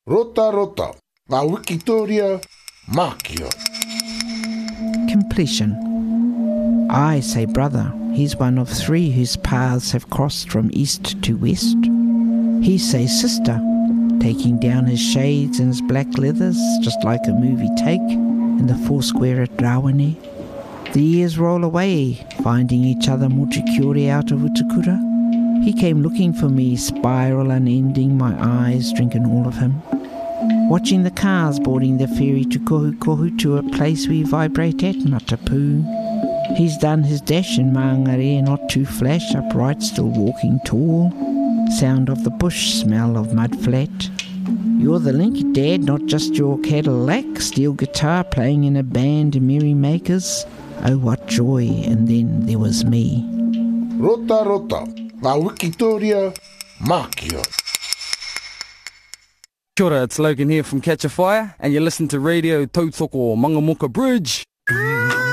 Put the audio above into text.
Rota rota, a Wikitoria, Makio. Completion. I say brother, he's one of three whose paths have crossed from east to west. He says sister, taking down his shades and his black leathers, just like a movie take in the Foursquare at Rawene. The years roll away, finding each other Mochikiore out of Utukura. He came looking for me, spiral unending, my eyes drinking all of him. Watching the cars boarding the ferry to Kohukohu, to a place we vibrate at, Matapu. He's done his dash in Maangare, not too flash, upright, still walking tall. Sound of the bush, smell of mud flat. You're the link, Dad, not just your Cadillac. Steel guitar playing in a band, merrymakers. Oh, what joy, and then there was me. Rota rota, a Wikitoria, Makio. Kia ora, it's Logan here from Catch a Fire, and you listen to Radio Tautoko Mangamuka Bridge.